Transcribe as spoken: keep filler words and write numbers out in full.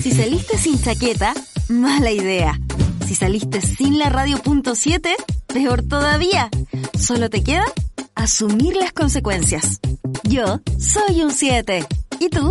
Si saliste sin chaqueta, mala idea. Si saliste sin la radio punto siete, peor todavía. Solo te queda asumir las consecuencias. Yo soy un siete. ¿Y tú?